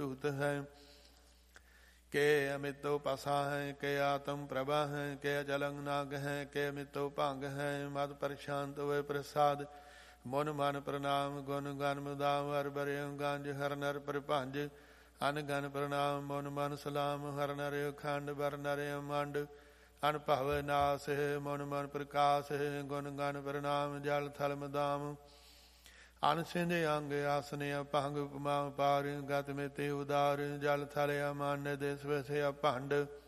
विभूत है। के अमितो पसा हैं, के आत्म प्रभा हैं, के अचलंग नाग हैं, के अमितो भांग हैं। मद प्रशांत वे प्रसाद मुन मन प्रणाम। गुण गन मुदाम हर बरियम गंज हर नर परिभंज। अन गन प्रणाम मुन मन सलाम हर नर खंड बर नर मंड। अन भव नास मुन मन प्रकाश। गुण गन प्रणाम जल थल मदाम। अन सिंध अंग आसन अभंग उपमा पार। गत में ते उदार जल थल अमान देश वैसे अभंड।